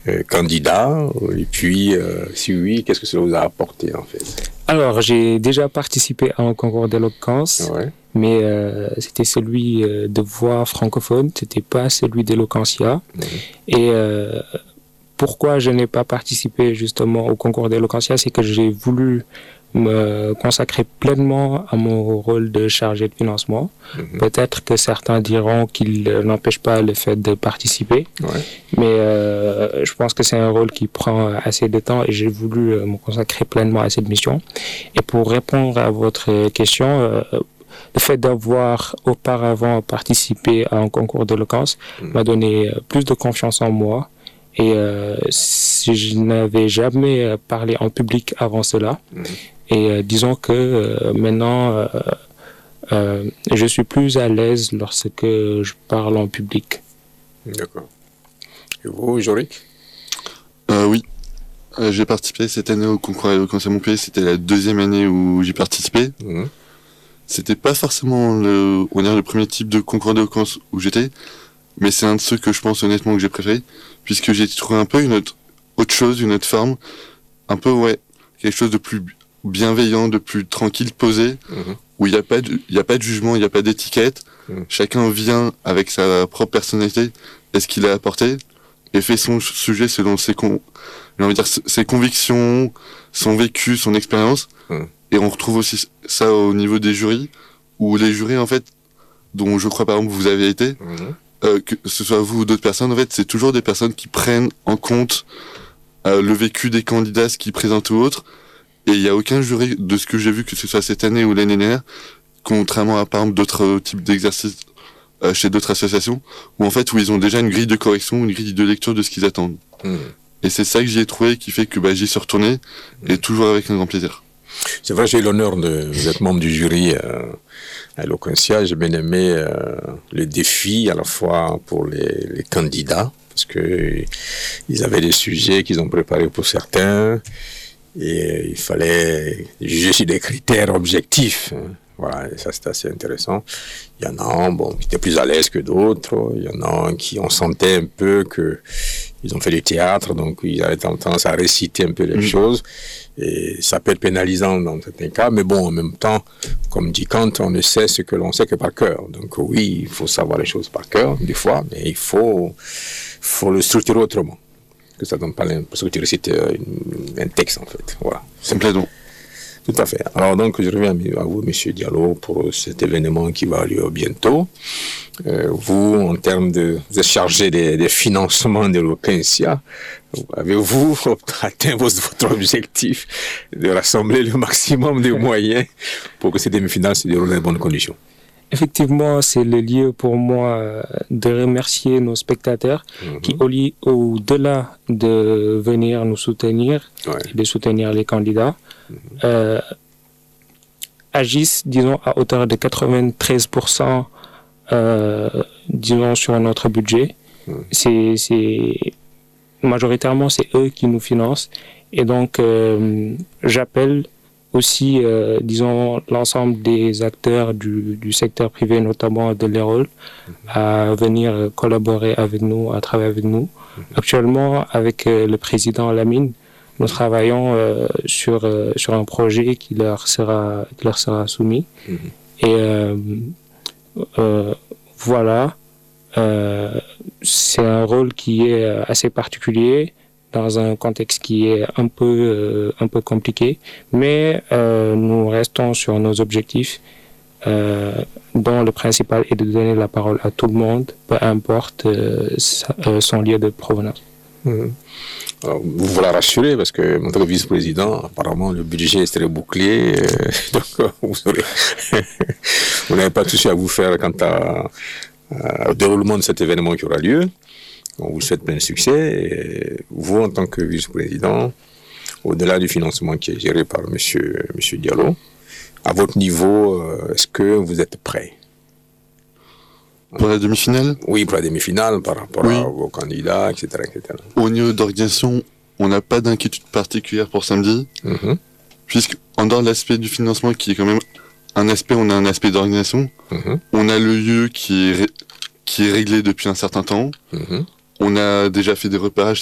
candidat. Et puis, si oui, qu'est-ce que cela vous a apporté en fait? Alors, j'ai déjà participé à un concours d'éloquence, mais c'était celui de voix francophone, c'était pas celui d'Eloquentia. Et pourquoi je n'ai pas participé justement au concours d'Eloquentia, c'est que j'ai voulu me consacrer pleinement à mon rôle de chargé de financement. Peut-être que certains diront qu'il n'empêche pas le fait de participer, mais je pense que c'est un rôle qui prend assez de temps et j'ai voulu me consacrer pleinement à cette mission. Et pour répondre à votre question, le fait d'avoir auparavant participé à un concours d'éloquence m'a donné plus de confiance en moi. Et si je n'avais jamais parlé en public avant cela. Et disons que maintenant, je suis plus à l'aise lorsque je parle en public. D'accord. Et vous, Jorik? Oui. J'ai participé cette année au concours d'éloquence à Montpellier. C'était la deuxième année où j'ai participé. C'était pas forcément le premier type de concours d'éloquence où j'étais, mais c'est un de ceux que je pense honnêtement que j'ai préféré, puisque j'ai trouvé un peu une autre chose, une autre forme, un peu quelque chose de plus bienveillant, de plus tranquille, posé, où il n'y a pas de jugement, il n'y a pas d'étiquette. Chacun vient avec sa propre personnalité et ce qu'il a apporté et fait son sujet selon ses convictions, son vécu, son expérience. Et on retrouve aussi ça au niveau des jurys, où les jurys en fait, dont je crois par exemple vous avez été, que ce soit vous ou d'autres personnes, en fait, c'est toujours des personnes qui prennent en compte le vécu des candidats, ce qu'ils présentent ou autres. Et il n'y a aucun jury, de ce que j'ai vu, que ce soit cette année ou l'année dernière, contrairement à, par exemple, d'autres types d'exercices chez d'autres associations, où ils ont déjà une grille de correction, une grille de lecture de ce qu'ils attendent. Et c'est ça que j'y ai trouvé, qui fait que j'y suis retourné, et toujours avec un grand plaisir. C'est vrai, j'ai eu l'honneur d'être membre du jury à Eloquentia. J'ai bien aimé le défi à la fois pour les candidats, parce que ils avaient des sujets qu'ils ont préparés pour certains, et il fallait juger sur des critères objectifs. Voilà, et ça c'est assez intéressant. Il y en a qui étaient plus à l'aise que d'autres. Il y en a qui on sentait un peu que ils ont fait du théâtre, donc ils avaient tendance à réciter un peu les choses. Et ça peut être pénalisant dans certains cas, mais bon, en même temps, comme dit Kant, on ne sait ce que l'on sait que par cœur. Donc oui, il faut savoir les choses par cœur, des fois, mais il faut le structurer autrement. Que ça ne donne pas l'impression que tu récites un texte, en fait. Voilà. Simplement. Tout à fait. Alors donc, je reviens à vous, M. Diallo, pour cet événement qui va avoir lieu bientôt. Vous, en termes vous êtes chargé des financements de l'Eloquentia. Avez-vous atteint votre objectif de rassembler le maximum de moyens pour que ces demi-finales se déroulent dans de bonnes conditions? Effectivement, c'est le lieu pour moi de remercier nos spectateurs qui, au-delà de venir nous soutenir et de soutenir les candidats, agissent, disons, à hauteur de 93%, disons, sur notre budget. Majoritairement, c'est eux qui nous financent. Et donc, j'appelle aussi, disons, l'ensemble des acteurs du secteur privé, notamment de l'EROL, à venir collaborer avec nous, à travailler avec nous. Actuellement, avec le président Lamine, nous travaillons sur un projet qui leur sera soumis. Et voilà, c'est un rôle qui est assez particulier dans un contexte qui est un peu compliqué, mais nous restons sur nos objectifs, dont le principal est de donner la parole à tout le monde, peu importe son lieu de provenance. Alors, vous voulez rassurer, parce que, en tant que vice-président, apparemment, le budget est très bouclé, donc vous n'avez pas de souci à vous faire quant au déroulement de cet événement qui aura lieu. On vous souhaite plein de succès. Et vous, en tant que vice-président, au-delà du financement qui est géré par monsieur Diallo, à votre niveau, est-ce que vous êtes prêt? Pour la demi-finale? Oui, pour la demi-finale, par rapport à vos candidats, etc., etc. Au niveau d'organisation, on n'a pas d'inquiétude particulière pour samedi, puisqu'en dehors de l'aspect du financement, qui est quand même un aspect, on a un aspect d'organisation, on a le lieu qui est réglé depuis un certain temps, on a déjà fait des repérages